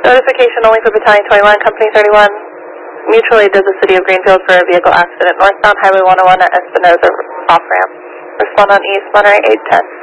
Notification only for Battalion 21, Company 31. Mutual aid does the City of Greenfield for a vehicle accident northbound Highway 101 at Espinosa off-ramp. Respond on East Monterey 810.